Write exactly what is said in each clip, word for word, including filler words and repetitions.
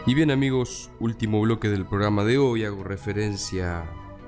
Y bien amigos, último bloque del programa de hoy, hago referencia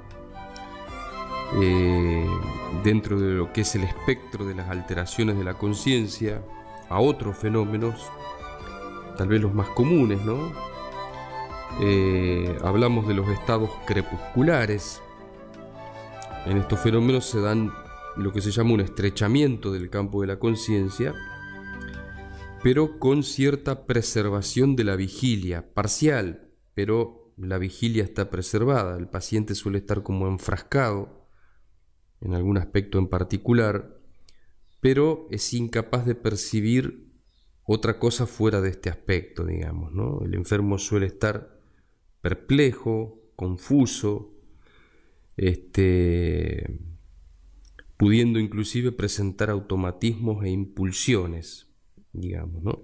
eh, dentro de lo que es el espectro de las alteraciones de la conciencia a otros fenómenos, tal vez los más comunes, ¿no? Eh, hablamos de los estados crepusculares. En estos fenómenos se dan lo que se llama un estrechamiento del campo de la conciencia, pero con cierta preservación de la vigilia, parcial, pero la vigilia está preservada. El paciente suele estar como enfrascado en algún aspecto en particular, pero es incapaz de percibir otra cosa fuera de este aspecto, digamos, ¿no? El enfermo suele estar perplejo, confuso, este, pudiendo inclusive presentar automatismos e impulsiones, digamos, ¿no?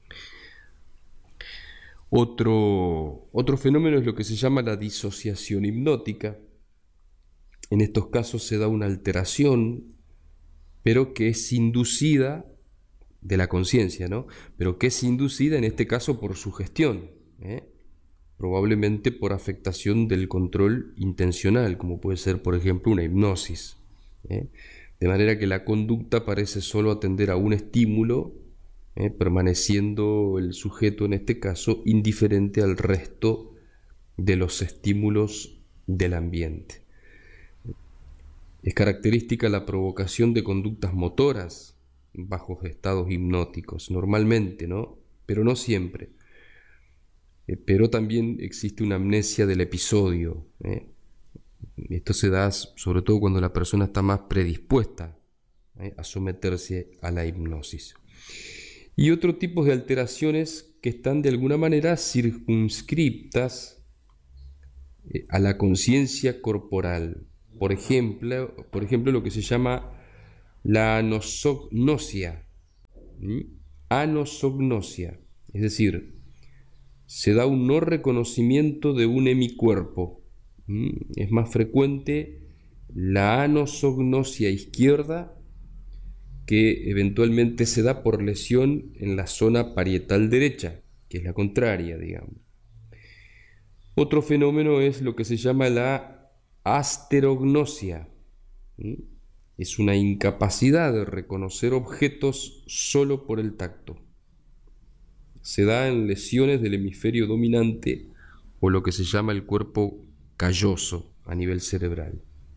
Otro, otro fenómeno es lo que se llama la disociación hipnótica. En estos casos se da una alteración, pero que es inducida de la conciencia, ¿no? Pero que es inducida en este caso por sugestión, ¿eh? Probablemente por afectación del control intencional, como puede ser, por ejemplo, una hipnosis, ¿eh? De manera que la conducta parece solo atender a un estímulo, ¿eh? permaneciendo el sujeto, en este caso, indiferente al resto de los estímulos del ambiente. Es característica la provocación de conductas motoras bajo estados hipnóticos, normalmente, ¿no? Pero no siempre. Eh, pero también existe una amnesia del episodio, ¿eh? Esto se da sobre todo cuando la persona está más predispuesta, ¿eh? a someterse a la hipnosis. Y otro tipo de alteraciones que están de alguna manera circunscriptas eh, a la conciencia corporal. Por ejemplo, por ejemplo, lo que se llama la anosognosia. ¿Mm? Anosognosia, es decir, se da un no reconocimiento de un hemicuerpo. ¿Mm? Es más frecuente la anosognosia izquierda, que eventualmente se da por lesión en la zona parietal derecha, que es la contraria, digamos. Otro fenómeno es lo que se llama la asterognosia. ¿Mm? Es una incapacidad de reconocer objetos solo por el tacto. Se da en lesiones del hemisferio dominante o lo que se llama el cuerpo calloso a nivel cerebral.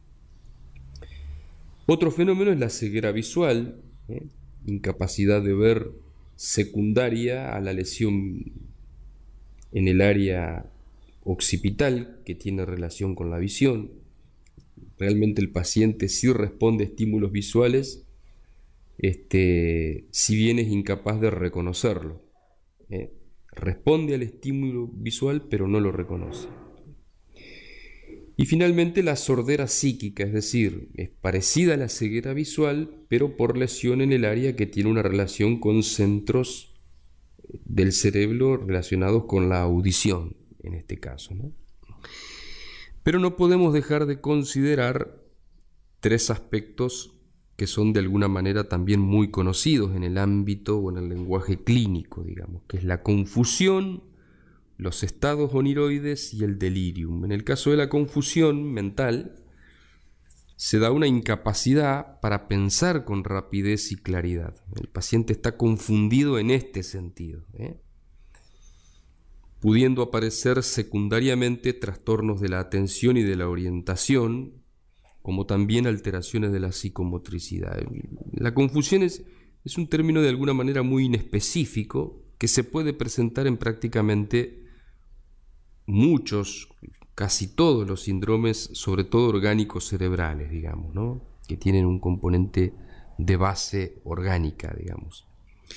Otro fenómeno es la ceguera visual, ¿eh? incapacidad de ver secundaria a la lesión en el área occipital que tiene relación con la visión. Realmente el paciente sí responde a estímulos visuales, este, si bien es incapaz de reconocerlo. ¿eh? Responde al estímulo visual, pero no lo reconoce. Y finalmente la sordera psíquica, es decir, es parecida a la ceguera visual, pero por lesión en el área que tiene una relación con centros del cerebro relacionados con la audición, en este caso, ¿no? Pero no podemos dejar de considerar tres aspectos que son de alguna manera también muy conocidos en el ámbito o en el lenguaje clínico, digamos, que es la confusión, los estados oniroides y el delirium. En el caso de la confusión mental, se da una incapacidad para pensar con rapidez y claridad. El paciente está confundido en este sentido, ¿eh? pudiendo aparecer secundariamente trastornos de la atención y de la orientación, como también alteraciones de la psicomotricidad. La confusión es, es un término de alguna manera muy inespecífico que se puede presentar en prácticamente muchos, casi todos los síndromes, sobre todo orgánicos cerebrales, digamos, ¿no? que tienen un componente de base orgánica, digamos.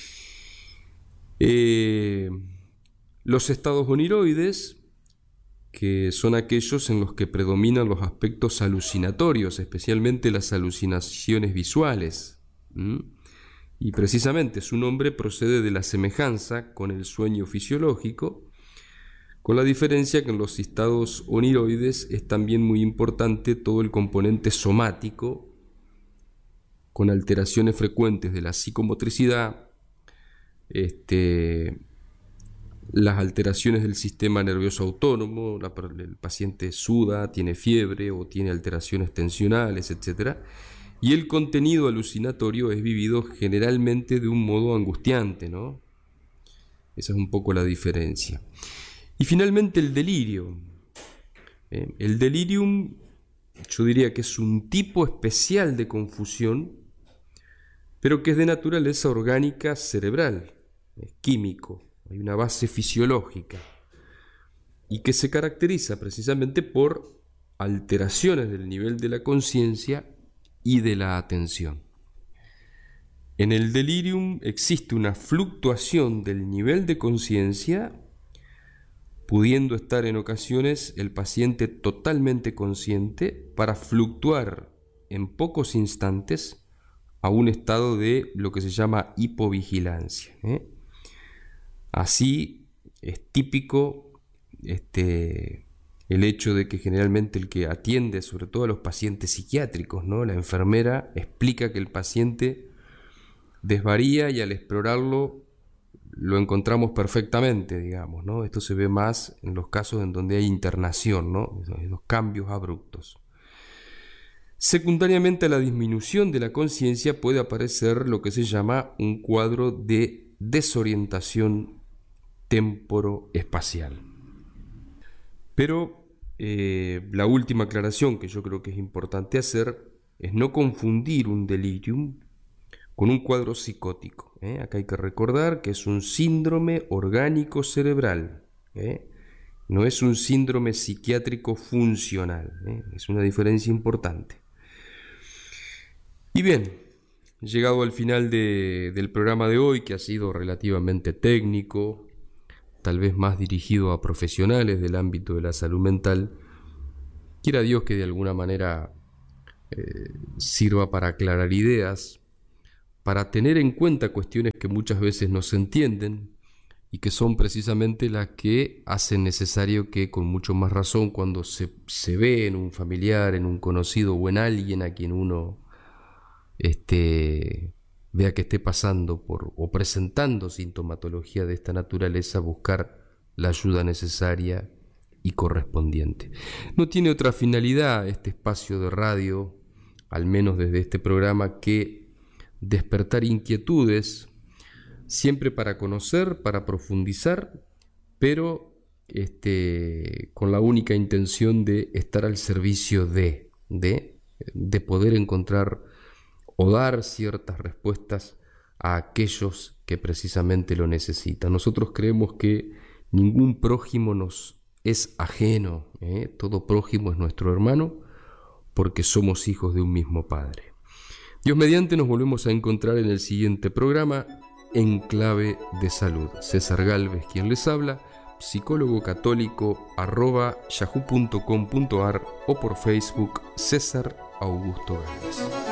Eh, los estados oniroides, que son aquellos en los que predominan los aspectos alucinatorios, especialmente las alucinaciones visuales. ¿Mm? Y precisamente su nombre procede de la semejanza con el sueño fisiológico, con la diferencia que en los estados oniroides es también muy importante todo el componente somático, con alteraciones frecuentes de la psicomotricidad, este, las alteraciones del sistema nervioso autónomo, la, el paciente suda, tiene fiebre o tiene alteraciones tensionales, etcétera. Y el contenido alucinatorio es vivido generalmente de un modo angustiante, ¿no? Esa es un poco la diferencia. Y finalmente el delirio. ¿Eh? El delirium, yo diría que es un tipo especial de confusión, pero que es de naturaleza orgánica cerebral, es químico, hay una base fisiológica, y que se caracteriza precisamente por alteraciones del nivel de la conciencia y de la atención. En el delirium existe una fluctuación del nivel de conciencia, pudiendo estar en ocasiones el paciente totalmente consciente para fluctuar en pocos instantes a un estado de lo que se llama hipovigilancia. ¿eh? Así es típico este, el hecho de que generalmente el que atiende, sobre todo a los pacientes psiquiátricos, ¿no? La enfermera explica que el paciente desvaría y al explorarlo lo encontramos perfectamente, digamos, ¿no? Esto se ve más en los casos en donde hay internación, ¿no? Los cambios abruptos. Secundariamente a la disminución de la conciencia puede aparecer lo que se llama un cuadro de desorientación temporoespacial. Pero eh, la última aclaración que yo creo que es importante hacer es no confundir un delirium con un cuadro psicótico. ¿eh? Acá hay que recordar que es un síndrome orgánico cerebral, ¿eh? no es un síndrome psiquiátrico funcional, ¿eh? es una diferencia importante. Y bien, llegado al final de, del programa de hoy, que ha sido relativamente técnico, tal vez más dirigido a profesionales del ámbito de la salud mental, quiera Dios que de alguna manera eh, sirva para aclarar ideas, para tener en cuenta cuestiones que muchas veces no se entienden y que son precisamente las que hacen necesario que con mucho más razón cuando se, se ve en un familiar, en un conocido o en alguien a quien uno este, vea que esté pasando por o presentando sintomatología de esta naturaleza, buscar la ayuda necesaria y correspondiente. No tiene otra finalidad este espacio de radio, al menos desde este programa, que despertar inquietudes, siempre para conocer, para profundizar, pero este, con la única intención de estar al servicio de, de, de poder encontrar o dar ciertas respuestas a aquellos que precisamente lo necesitan. Nosotros creemos que ningún prójimo nos es ajeno, ¿eh? Todo prójimo es nuestro hermano, porque somos hijos de un mismo Padre. Dios mediante, nos volvemos a encontrar en el siguiente programa en Clave de Salud. César Gálvez quien les habla, psicólogo católico arroba yahoo punto com punto ar o por Facebook César Augusto Gálvez.